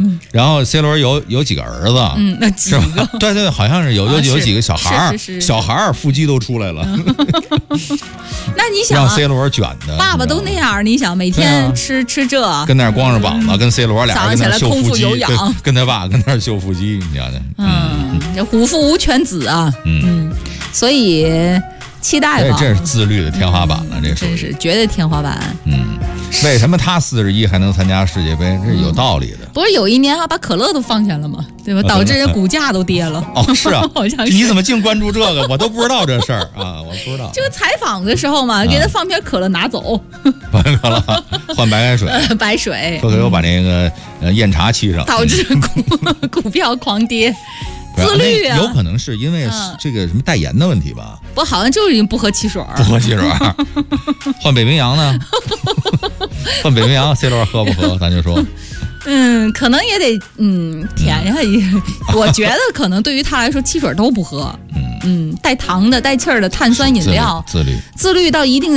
然后 C 罗有几个儿子， 那几个？ 对对，好像是有几个小孩儿，小孩儿腹肌都出来了。 那你想， 让 C 罗卷的， 爸爸都那样，你想每天吃这， 跟那儿光着膀子，跟 C 罗俩人跟那儿秀腹肌，跟他爸跟那儿秀腹肌，你想想， 这虎父无犬子啊，所以期待吧。 这是自律的天花板了，这真是绝对天花板。 为什么他41还能参加世界杯？这是有道理的。 不是有一年把可乐都放下了吗？对吧？导致人股价都跌了。 哦，是啊， 好像是。 你怎么净关注这个？我都不知道这事儿啊，我不知道。 这个采访的时候嘛，给他放瓶可乐拿走， 放可乐换白开水， 白水， 说给我把那个验茶沏上， 导致股票狂跌。自律啊， 有可能是因为这个什么代言的问题吧？ 不，好像就是因为不喝汽水。 不喝汽水，换北冰洋呢？换北冰洋 ，C 罗喝不喝？咱就说， 可能也得舔一下。我觉得可能对于他来说，汽水都不喝。带糖的、带气儿的碳酸饮料， 自律到一定的。